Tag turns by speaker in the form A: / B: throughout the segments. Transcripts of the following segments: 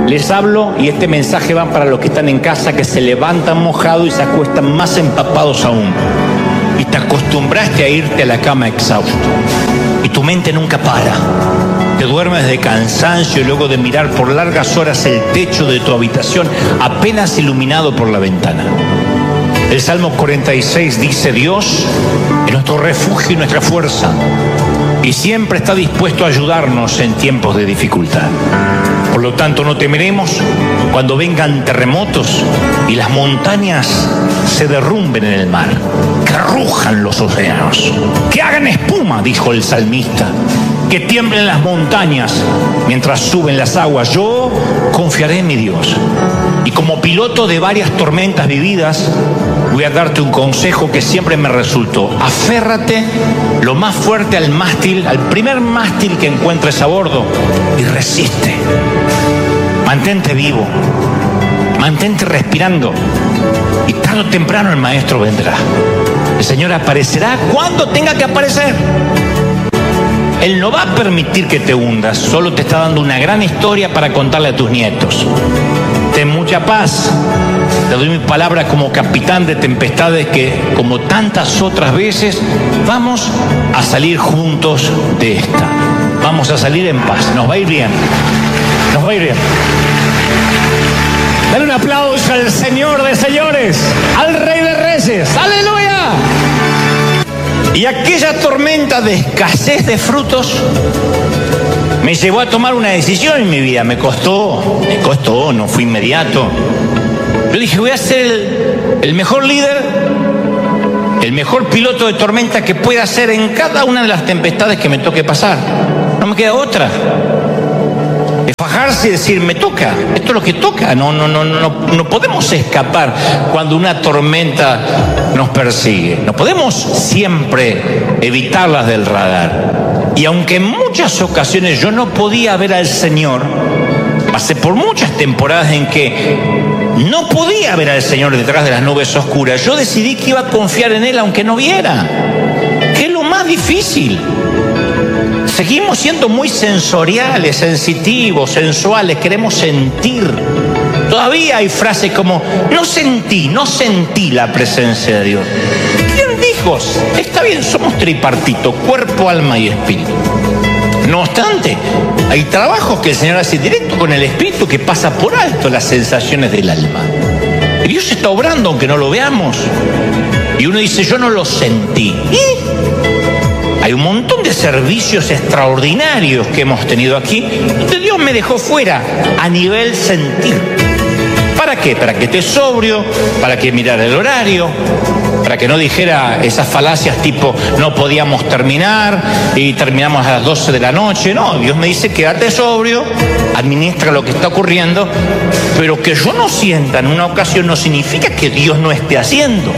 A: Les hablo y este mensaje va para los que están en casa, que se levantan mojados y se acuestan más empapados aún. Y te acostumbraste a irte a la cama exhausto. Y tu mente nunca para. Te duermes de cansancio y luego de mirar por largas horas el techo de tu habitación apenas iluminado por la ventana. El Salmo 46 dice: Dios es nuestro refugio y nuestra fuerza, y siempre está dispuesto a ayudarnos en tiempos de dificultad. Por lo tanto, no temeremos cuando vengan terremotos y las montañas se derrumben en el mar, que rujan los océanos, que hagan espuma, dijo el salmista, que tiemblen las montañas mientras suben las aguas. Yo confiaré en mi Dios. Y como piloto de varias tormentas vividas, voy a darte un consejo que siempre me resultó: aférrate lo más fuerte al mástil, al primer mástil que encuentres a bordo, y resiste. Mantente vivo, mantente respirando, y tarde o temprano el maestro vendrá. El Señor aparecerá cuando tenga que aparecer. Él no va a permitir que te hundas, solo te está dando una gran historia para contarle a tus nietos. Ten mucha paz. Te doy mi palabra como capitán de tempestades que, como tantas otras veces, vamos a salir juntos de esta. Vamos a salir en paz. Nos va a ir bien. Nos va a ir bien. Dale un aplauso al Señor de señores, al Rey de Reyes. ¡Aleluya! Y aquella tormenta de escasez de frutos me llevó a tomar una decisión en mi vida. Me costó, no fue inmediato. Yo dije: voy a ser el mejor líder, el mejor piloto de tormenta que pueda ser en cada una de las tempestades que me toque pasar. No me queda otra. De fajarse y decir: me toca, esto es lo que toca. No podemos escapar cuando una tormenta nos persigue. No podemos siempre evitarlas del radar. Y aunque en muchas ocasiones yo no podía ver al Señor, pasé por muchas temporadas en que no podía ver al Señor detrás de las nubes oscuras. Yo decidí que iba a confiar en Él aunque no viera, que es lo más difícil. Seguimos siendo muy sensoriales, sensitivos, sensuales, queremos sentir. Todavía hay frases como: no sentí la presencia de Dios. ¿Quién dijo? Está bien, somos tripartito, cuerpo, alma y espíritu. No obstante, hay trabajos que el Señor hace directo con el espíritu, que pasa por alto las sensaciones del alma. Y Dios está obrando aunque no lo veamos. Y uno dice: yo no lo sentí. Hay un montón de servicios extraordinarios que hemos tenido aquí, donde Dios me dejó fuera a nivel sentir. ¿Para qué? Para que esté sobrio, para que mirara el horario, para que no dijera esas falacias tipo: no podíamos terminar y terminamos a las 12 de la noche. No, Dios me dice: quédate sobrio, administra lo que está ocurriendo, pero que yo no sienta en una ocasión no significa que Dios no esté haciendo.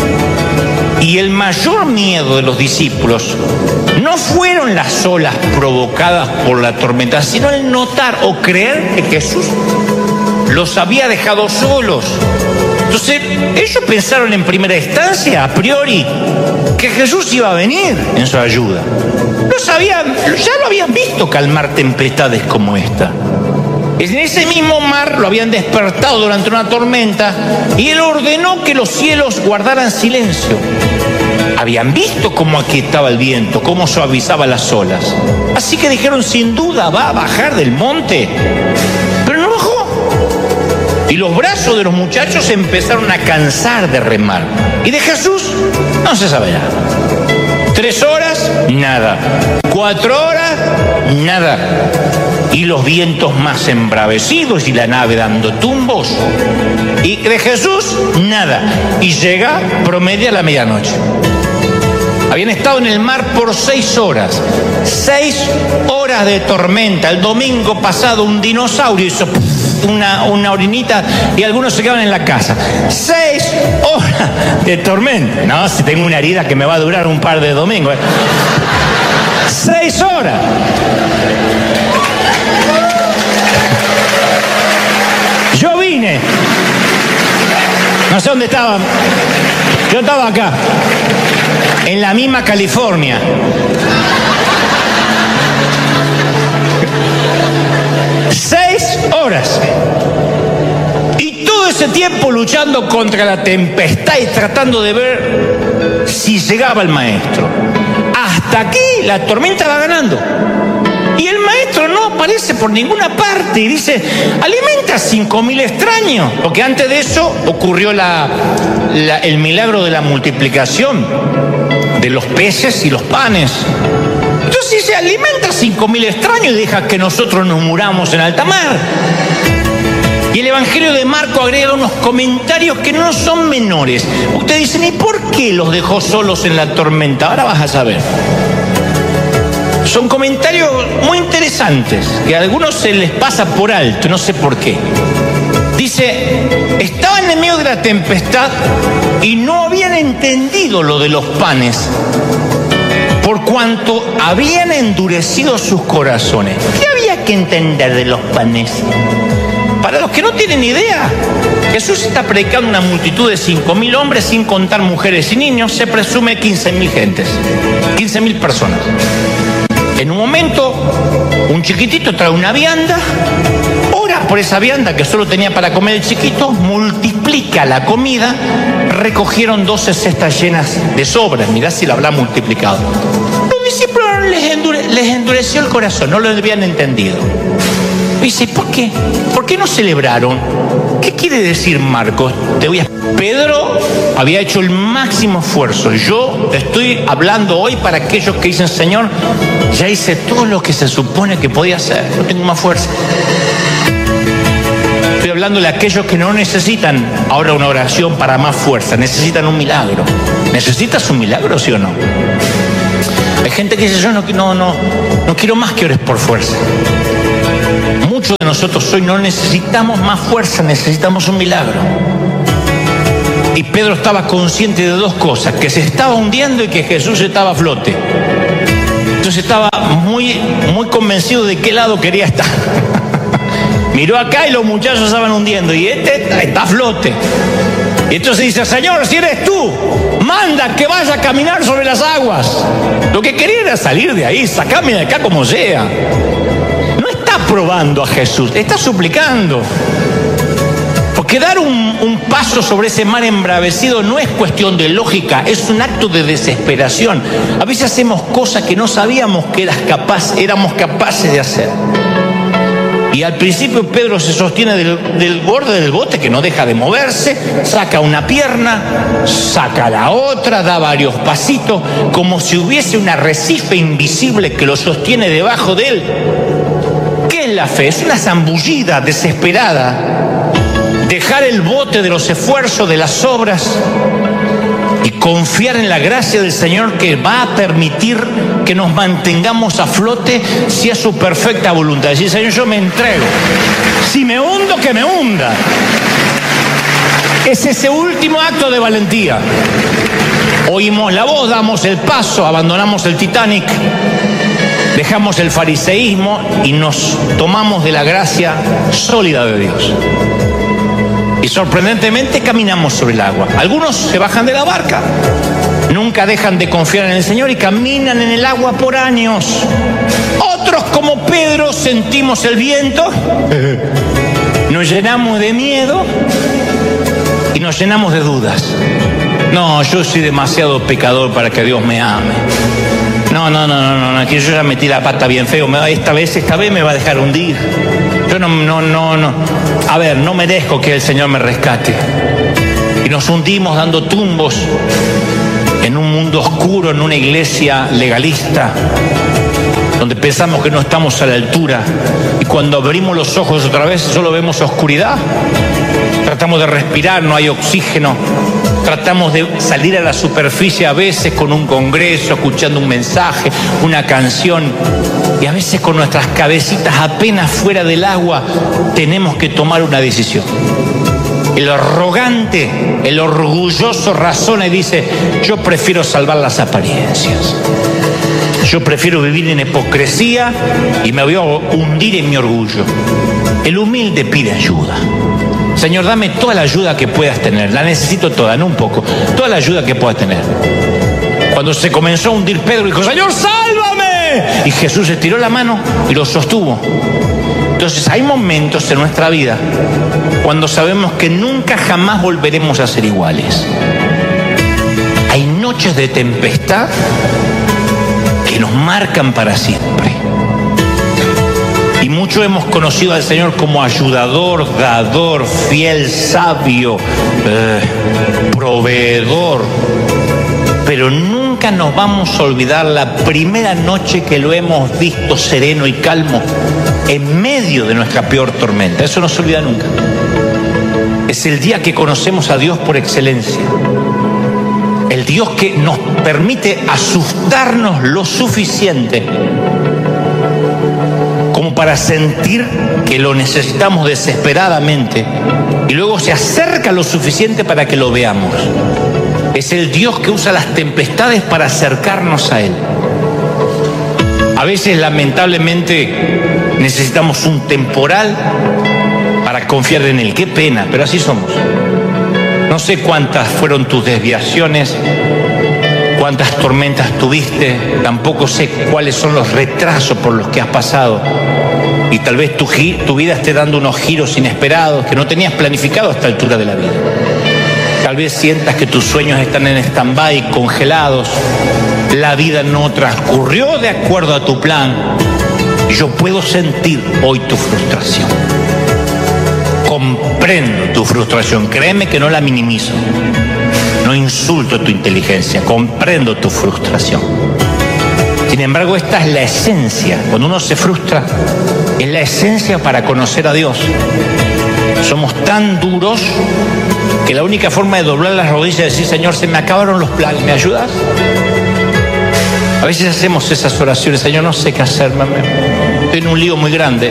A: Y el mayor miedo de los discípulos no fueron las olas provocadas por la tormenta, sino el notar o creer que Jesús los había dejado solos. Entonces, ellos pensaron en primera instancia, a priori, que Jesús iba a venir en su ayuda. No sabían, ya lo habían visto calmar tempestades como esta. En ese mismo mar lo habían despertado durante una tormenta y Él ordenó que los cielos guardaran silencio. Habían visto cómo aquietaba el viento, cómo suavizaba las olas. Así que dijeron: sin duda va a bajar del monte. Pero no bajó. Y los brazos de los muchachos se empezaron a cansar de remar. Y de Jesús no se sabe nada. 3 horas, nada. 4 horas, nada. Y los vientos más embravecidos y la nave dando tumbos. Y de Jesús, nada. Y llega, promedia a la medianoche. Habían estado en el mar por 6 horas. 6 horas de tormenta. El domingo pasado un dinosaurio hizo una orinita y algunos se quedaron en la casa. 6 horas de tormenta. No, si tengo una herida que me va a durar un par de domingos. 6 horas. Yo vine. No sé dónde estaban. Yo estaba acá. En la misma California. ¡6 horas! tiempo luchando contra la tempestad y tratando de ver si llegaba el maestro. Hasta aquí la tormenta va ganando. Y el maestro no aparece por ninguna parte y dice, alimenta a 5.000 extraños. Porque antes de eso ocurrió el milagro de la multiplicación de los peces y los panes. Entonces dice, alimenta a 5.000 extraños y deja que nosotros nos muramos en alta mar. Y el Evangelio de Marco agrega unos comentarios que no son menores. Ustedes dicen, ¿y por qué los dejó solos en la tormenta? Ahora vas a saber. Son comentarios muy interesantes, que a algunos se les pasa por alto, no sé por qué. Dice, estaban en medio de la tempestad y no habían entendido lo de los panes, por cuanto habían endurecido sus corazones. ¿Qué había que entender de los panes? Para los que no tienen idea, Jesús está predicando una multitud de 5.000 hombres, sin contar mujeres y niños, se presume 15.000 gentes, 15.000 personas. En un momento, un chiquitito trae una vianda, ora por esa vianda que solo tenía para comer el chiquito, multiplica la comida, recogieron 12 cestas llenas de sobras. Mirá si la habrá multiplicado. Los discípulos les endureció el corazón, no lo habían entendido. Dice, ¿por qué? ¿Por qué no celebraron? ¿Qué quiere decir Marcos? Pedro había hecho el máximo esfuerzo. Yo estoy hablando hoy para aquellos que dicen, Señor, ya hice todo lo que se supone que podía hacer, no tengo más fuerza. Estoy hablando de aquellos que no necesitan ahora una oración para más fuerza, necesitan un milagro. ¿Necesitas un milagro, sí o no? Hay gente que dice, yo no quiero más que ores por fuerza. Muchos de nosotros hoy no necesitamos más fuerza, necesitamos un milagro. Y Pedro estaba consciente de dos cosas, que se estaba hundiendo y que Jesús estaba a flote. Entonces estaba muy convencido de qué lado quería estar. Miró acá y los muchachos estaban hundiendo y este está a flote. Y entonces dice, Señor, si eres tú, manda que vaya a caminar sobre las aguas. Lo que quería era salir de ahí, sacarme de acá como sea. No está probando a Jesús, está suplicando. Porque dar un paso sobre ese mar embravecido no es cuestión de lógica, es un acto de desesperación. A veces hacemos cosas que no sabíamos que éramos capaces de hacer. Y al principio Pedro se sostiene del borde del bote, que no deja de moverse, saca una pierna, saca la otra, da varios pasitos, como si hubiese un arrecife invisible que lo sostiene debajo de él. ¿Qué es la fe? Es una zambullida desesperada. Dejar el bote de los esfuerzos, de las obras, y confiar en la gracia del Señor, que va a permitir que nos mantengamos a flote si es su perfecta voluntad. Decir, Señor, yo me entrego. Si me hundo, que me hunda. Es ese último acto de valentía. Oímos la voz, damos el paso, abandonamos el Titanic, dejamos el fariseísmo y nos tomamos de la gracia sólida de Dios. Y sorprendentemente caminamos sobre el agua. Algunos se bajan de la barca, nunca dejan de confiar en el Señor y caminan en el agua por años. Otros, como Pedro, sentimos el viento, nos llenamos de miedo y nos llenamos de dudas. No, yo soy demasiado pecador para que Dios me ame. No, que yo ya metí la pata bien feo. Esta vez me va a dejar hundir. Yo no. A ver, no merezco que el Señor me rescate. Y nos hundimos dando tumbos en un mundo oscuro, en una iglesia legalista, donde pensamos que no estamos a la altura. Y cuando abrimos los ojos otra vez, solo vemos oscuridad. Tratamos de respirar, no hay oxígeno. Tratamos de salir a la superficie a veces con un congreso, escuchando un mensaje, una canción, y a veces con nuestras cabecitas apenas fuera del agua tenemos que tomar una decisión. El arrogante, el orgulloso razona y dice, yo prefiero salvar las apariencias. Yo prefiero vivir en hipocresía y me voy a hundir en mi orgullo. El humilde pide ayuda. Señor, dame toda la ayuda que puedas tener. La necesito toda, no un poco. Toda la ayuda que puedas tener. Cuando se comenzó a hundir, Pedro dijo, Señor, sálvame. Y Jesús estiró la mano y lo sostuvo. Entonces hay momentos en nuestra vida cuando sabemos que nunca jamás volveremos a ser iguales. Hay noches de tempestad que nos marcan para siempre. Y muchos hemos conocido al Señor como ayudador, dador, fiel, sabio, proveedor. Pero nunca nos vamos a olvidar la primera noche que lo hemos visto sereno y calmo en medio de nuestra peor tormenta. Eso no se olvida nunca. Es el día que conocemos a Dios por excelencia. El Dios que nos permite asustarnos lo suficiente como para sentir que lo necesitamos desesperadamente y luego se acerca lo suficiente para que lo veamos. Es el Dios que usa las tempestades para acercarnos a Él. A veces, lamentablemente, necesitamos un temporal para confiar en Él. Qué pena, pero así somos. No sé cuántas fueron tus desviaciones, cuántas tormentas tuviste, tampoco sé cuáles son los retrasos por los que has pasado. Y tal vez tu vida esté dando unos giros inesperados que no tenías planificado a esta altura de la vida. Tal vez sientas que tus sueños están en stand-by, congelados. La vida no transcurrió de acuerdo a tu plan. Y yo puedo sentir hoy tu frustración. Comprendo tu frustración. Créeme que no la minimizo. No insulto tu inteligencia. Comprendo tu frustración. Sin embargo, esta es la esencia. Cuando uno se frustra, es la esencia para conocer a Dios. Somos tan duros que la única forma de doblar las rodillas es decir: Señor, se me acabaron los planes, ¿me ayudas? A veces hacemos esas oraciones: Señor, no sé qué hacer, estoy en un lío muy grande,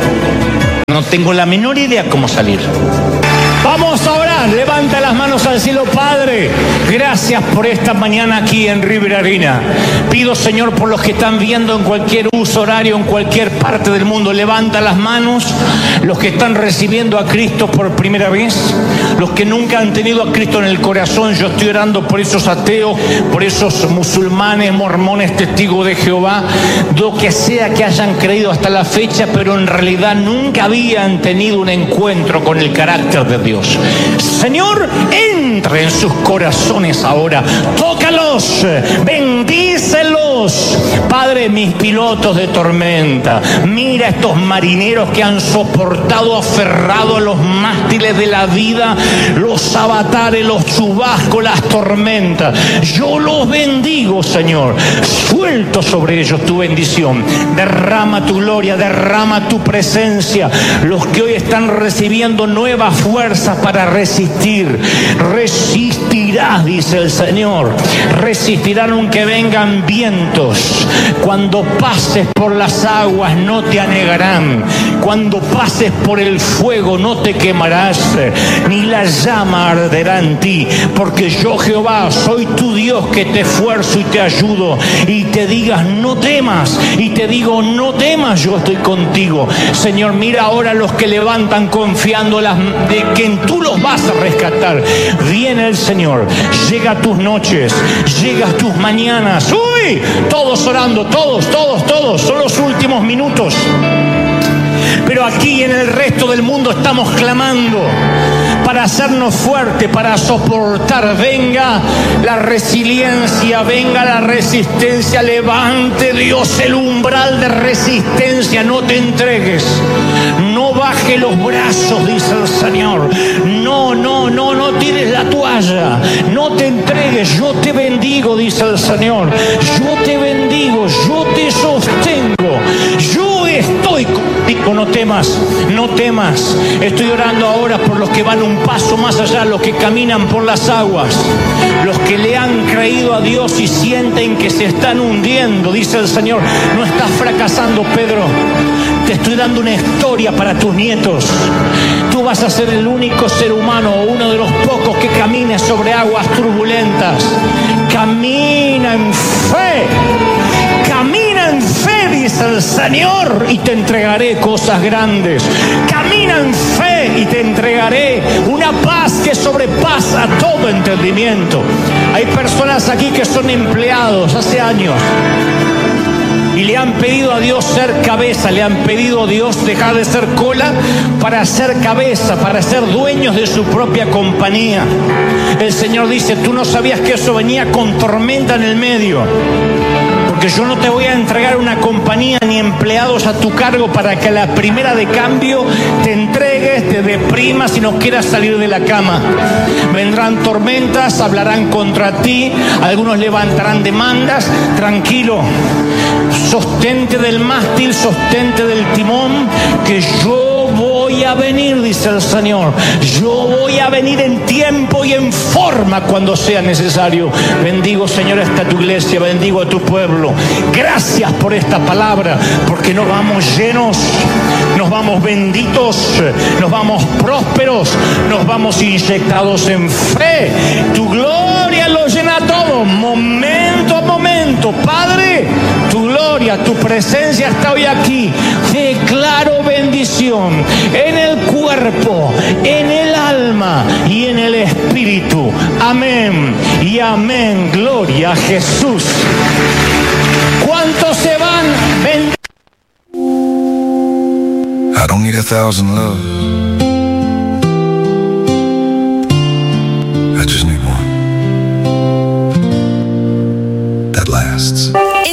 A: no tengo la menor idea cómo salir. Vamos a orar, levanta las manos al cielo. Padre, gracias por esta mañana aquí en River Arena. Pido, Señor, por los que están viendo en cualquier uso horario, en cualquier parte del mundo, levanta las manos. Los que están recibiendo a Cristo por primera vez, los que nunca han tenido a Cristo en el corazón, yo estoy orando por esos ateos, por esos musulmanes, mormones, testigos de Jehová, lo que sea que hayan creído hasta la fecha, pero en realidad nunca habían tenido un encuentro con el carácter de Dios. Señor, entra en sus corazones ahora, tócalos, bendícelos. Padre, mis pilotos de tormenta, mira a estos marineros que han soportado aferrado a los mástiles de la vida, los avatares, los chubascos, las tormentas. Yo los bendigo, Señor. Suelto sobre ellos tu bendición. Derrama tu gloria, derrama tu presencia. Los que hoy están recibiendo nuevas fuerzas para resistir. Resistirás, dice el Señor. Resistirán aunque vengan vientos. Cuando pases por las aguas no te anegarán. Cuando pases por el fuego no te quemarás, ni la llama arderá en ti. Porque yo, Jehová, soy tu Dios que te esfuerzo y te ayudo. Y te digas no temas, y te digo no temas, yo estoy contigo. Señor, mira ahora los que levantan confiando de que en tú los vas a rescatar. Viene el Señor, llega a tus noches, llega a tus mañanas. ¡Uy! Todos orando, todos, son los últimos minutos. Pero aquí en el resto del mundo estamos clamando para hacernos fuertes, para soportar. Venga la resiliencia, venga la resistencia. Levante Dios el umbral de resistencia. No te entregues, no baje los brazos, dice el Señor. No tires la toalla, no te entregues. Yo te bendigo, dice el Señor. Yo te bendigo, yo te sostengo. Yo estoy contigo, no temas, no temas. Estoy orando ahora por los que van un paso más allá, los que caminan por las aguas, los que le han creído a Dios y sienten que se están hundiendo. Dice el Señor: no estás fracasando, Pedro. Te estoy dando una historia para tus nietos. Tú vas a ser el único ser humano, o uno de los pocos, que camine sobre aguas turbulentas. Camina en fe. Camina en fe, dice el Señor, y te entregaré cosas grandes. Camina en fe y te entregaré una paz que sobrepasa todo entendimiento. Hay personas aquí que son empleados hace años y le han pedido a Dios ser cabeza, le han pedido a Dios dejar de ser cola para ser cabeza, para ser dueños de su propia compañía. El Señor dice, tú no sabías que eso venía con tormenta en el medio, porque yo no te voy a entregar una compañía ni empleados a tu cargo para que a la primera de cambio te entregues, te deprimas y no quieras salir de la cama. Vendrán tormentas, hablarán contra ti, algunos levantarán demandas. Tranquilo, sostente del mástil, sostente del timón, que yo voy a venir, dice el Señor. Yo voy a venir en tiempo y en forma cuando sea necesario. Bendigo, Señor, esta tu iglesia, bendigo a tu pueblo. Gracias por esta palabra, porque nos vamos llenos, nos vamos benditos, nos vamos prósperos, nos vamos inyectados en fe. Tu gloria lo llena todo, momento a momento. Padre, tu gloria, tu presencia está hoy aquí. Declaro bendición en el cuerpo, en el alma y en el espíritu. Amén y amén. Gloria a Jesús. ¿Cuántos se van?
B: I don't need 1,000 loves. I just need one that lasts.